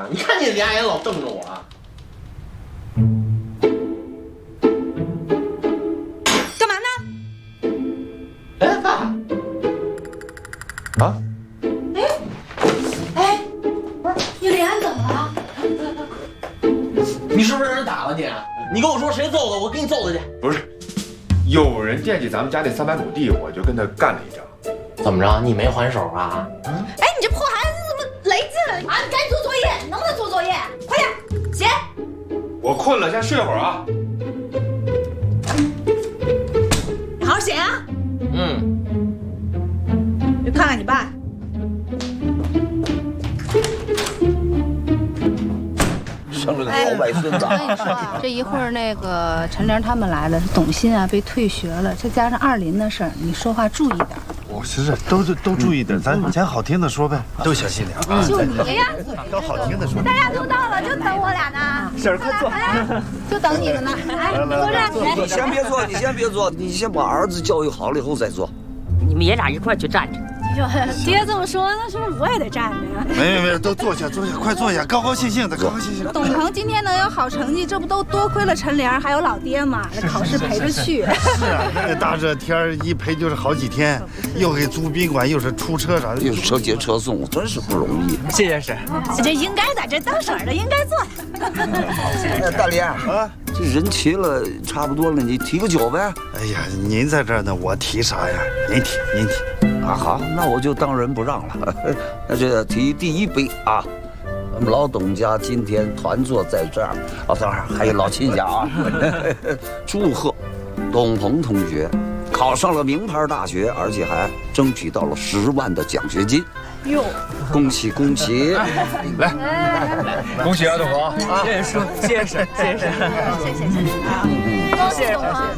你看你俩眼老瞪着我啊！ 干嘛呢？ 哎，爸。啊？ 哎，不是，你脸怎么了？ 你是不是让人打了你？你跟我说谁揍的，我给你揍他去。 不是，有人惦记咱们家那300亩地，我就跟他干了一仗。 怎么着？你没还手啊？ 哎，你这破孩子怎么来劲了啊？你赶紧做作业，能不能做作业？快点写。 我困了，先睡会儿啊。 你好好写啊。去看看你爸。 生了个好外孙子。 我跟你说啊，这一会儿那个陈玲他们来了，董欣啊被退学了，再加上二林的事儿，你说话注意点。 我是都注意点，咱好听的说呗，都小心点啊。 就你呀， 都好听的说。 大家都到了，就等我俩呢。 婶儿快坐， 就等你们呢。来，坐这儿。 你先别坐，你先别坐，你先把儿子教育好了以后再坐。 你们爷俩一块儿去站着。 爹这么说，那是不是我也得站着呀？ 没，都坐下，快坐下，高高兴兴的，高高兴兴。 董鹏今天能有好成绩，这不都多亏了陈玲还有老爹嘛？这考试陪着去。 是啊，那大热天一陪就是好几天，又给租宾馆，又是出车啥的， 又车接车送，真是不容易。 谢谢婶。 这应该的，这当婶儿的应该做。 大林啊，这人齐了，差不多了，你提个酒呗。 哎呀，您在这儿呢，我提啥呀？您提。 啊，好，那我就当仁不让了。那这提第一杯啊，我们老董家今天团坐在这儿啊，当然还有老亲家啊，祝贺董鹏同学考上了名牌大学，而且还争取到了10万的奖学金。哟，恭喜！ 来，恭喜啊，董鹏！ 谢谢叔，谢谢婶，谢谢婶， 谢谢董鹏。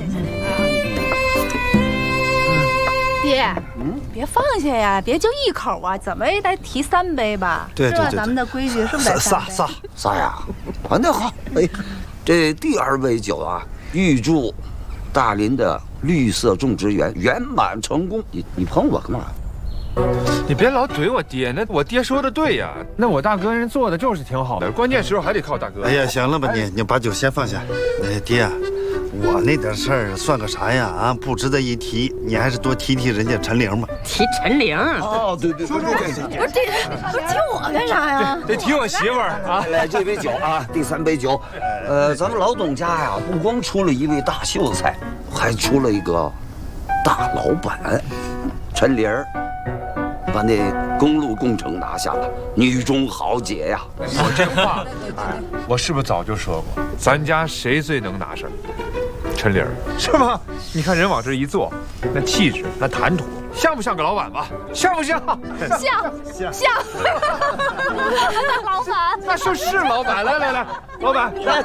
爹，别放下呀，别就一口啊，怎么也得提3杯吧？ 对， 是吧？咱们的规矩是不是得3杯？ 仨呀，啊，那好，哎，这第2杯酒啊，预祝大林的绿色种植园圆满成功。你捧我干嘛？ 你别老怼我爹，那我爹说的对呀，那我大哥人做的就是挺好的，关键时候还得靠大哥。 哎呀，行了吧你把酒先放下。爹，我那点事儿算个啥呀？啊，不值得一提，你还是多提人家陈玲吧。 提陈玲。 哦，对。 不是这，不是提我干啥呀？ 得提我媳妇儿啊！ 来这杯酒啊，第3杯酒。咱们老董家呀，不光出了一位大秀才，还出了一个大老板，陈玲儿。把那公路工程拿下了，女中豪杰呀！ 我这话，我是不是早就说过？咱家谁最能拿事儿？陈玲儿是吗？你看人往这一坐，那气质，那谈吐，像不像个老板吧？像不像？ 像。老板， 那是老板。来，老板，来。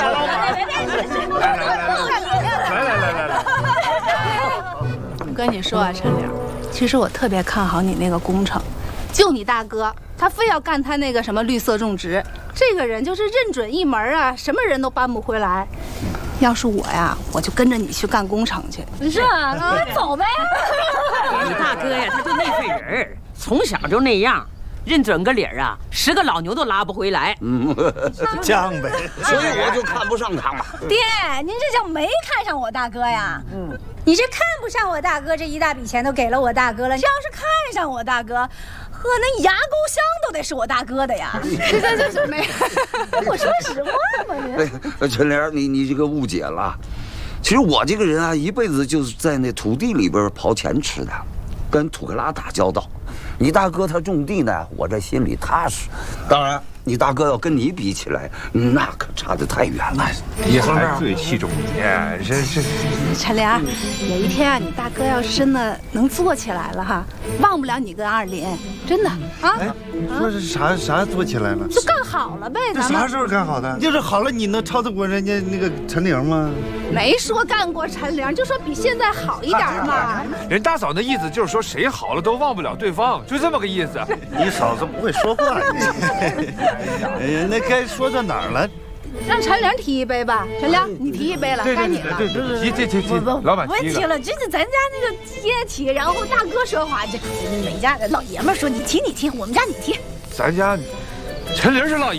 我跟你说啊，陈玲，其实我特别看好你那个工程，就你大哥，他非要干他那个什么绿色种植，这个人就是认准一门啊，什么人都扳不回来。要是我呀，我就跟着你去干工程去。 是啊，那走呗。 你大哥呀，他就那份人，从小就那样。认准个理儿啊，10个老牛都拉不回来。 犟呗， 所以我就看不上他嘛。 爹，您这叫没看上我大哥呀？你这看不上我大哥，这一大笔钱都给了我大哥了。要是看上我大哥，呵，那牙膏箱都得是我大哥的呀。 这没， 我说实话嘛，您。 陈玲，你这个误解了。其实我这个人啊，一辈子就是在那土地里边刨钱吃的，跟土克拉打交道。你大哥他种地呢，我这心里踏实。当然，你大哥要跟你比起来，那可差得太远了。 你还最器重你，这。 陈玲，有一天啊，你大哥要是真的能做起来了哈，忘不了你跟二林，真的啊。 说是啥做起来了？ 就干好了呗，咱们。 啥时候干好的？就是好了，你能超得过人家那个陈玲吗？ 没说干过陈玲，就说比现在好一点嘛。 人大嫂的意思就是说，谁好了都忘不了对方，就这么个意思。 你嫂子不会说话。哎呀，那该说到哪儿了？ 让陈玲提一杯吧，陈玲，你提一杯了，该你了。 提，老板提一个。 不提了，这是咱家那个爹提，然后大哥说话，这每家的老爷们说你提，我们家你提。 咱家陈玲是老爷。